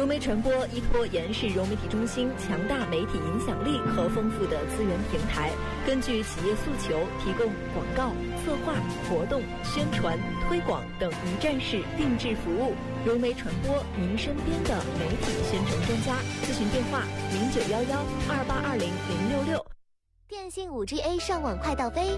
媒传播依托延世融媒体中心强大媒体影响力和丰富的资源平台，根据企业诉求，提供广告、策划、活动、宣传、推广等一站式定制服务。融媒传播，您身边的媒体宣传专家。咨询电话：091128200666。 电信5G A 上网快到飞。